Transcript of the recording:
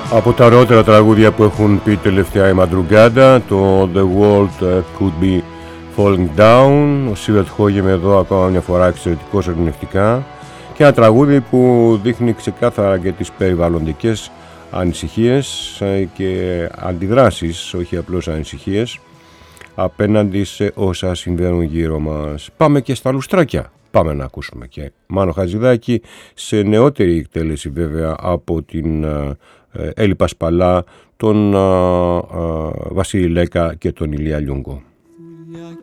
Από τα ωραιότερα τραγούδια που έχουν πει τελευταία η Μαντρουγκάντα, το The World Could Be Falling Down, ο Σίβερτ Χόγεμ εδώ ακόμα μια φορά εξαιρετικός ερμηνευτικά, και ένα τραγούδι που δείχνει ξεκάθαρα και τις περιβαλλοντικές ανησυχίες και αντιδράσεις, όχι απλώς ανησυχίες, απέναντι σε όσα συμβαίνουν γύρω μας. Πάμε και στα λουστράκια. Πάμε να ακούσουμε και Μάνο Χατζηδάκη σε νεότερη εκτέλεση βέβαια από την Έλλη Πασπαλά, τον Βασίλη Λέκα και τον Ηλία Λιούγκο.